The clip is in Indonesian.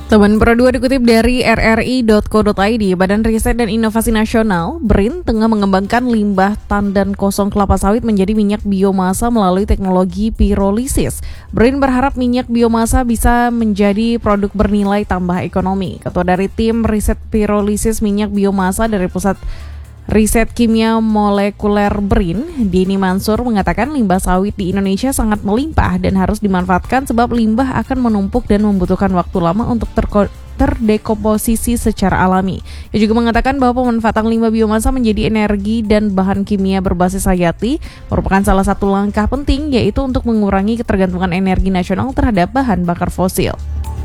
Teman Pro 2 dikutip dari rri.co.id, Badan Riset dan Inovasi Nasional, BRIN, tengah mengembangkan limbah tandan kosong kelapa sawit menjadi minyak biomasa melalui teknologi pirolisis. BRIN berharap minyak biomasa bisa menjadi produk bernilai tambah ekonomi. Ketua dari tim riset pirolisis minyak biomasa dari Pusat Riset Kimia Molekuler BRIN, Dini Mansur, mengatakan limbah sawit di Indonesia sangat melimpah dan harus dimanfaatkan sebab limbah akan menumpuk dan membutuhkan waktu lama untuk terdekomposisi secara alami. Ia juga mengatakan bahwa pemanfaatan limbah biomasa menjadi energi dan bahan kimia berbasis hayati merupakan salah satu langkah penting, yaitu untuk mengurangi ketergantungan energi nasional terhadap bahan bakar fosil.